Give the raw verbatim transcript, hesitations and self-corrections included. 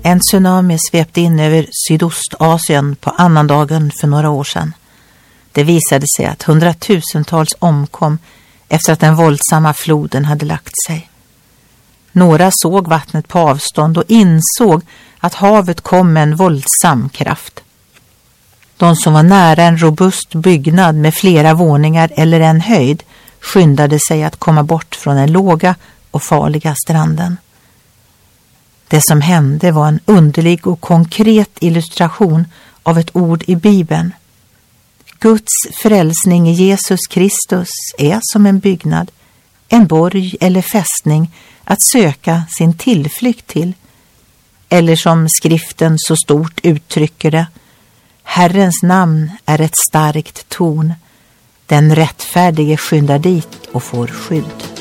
En tsunami svepte in över Sydostasien på annandagen för några år sedan. Det visade sig att hundratusentals omkom efter att den våldsamma floden hade lagt sig. Några såg vattnet på avstånd och insåg att havet kom med en våldsam kraft. De som var nära en robust byggnad med flera våningar eller en höjd skyndade sig att komma bort från den låga och farliga stranden. Det som hände var en underlig och konkret illustration av ett ord i Bibeln. Guds frälsning i Jesus Kristus är som en byggnad, en borg eller fästning att söka sin tillflykt till. Eller som skriften så stort uttrycker det: Herrens namn är ett starkt torn. Den rättfärdige skyndar dit och får skydd.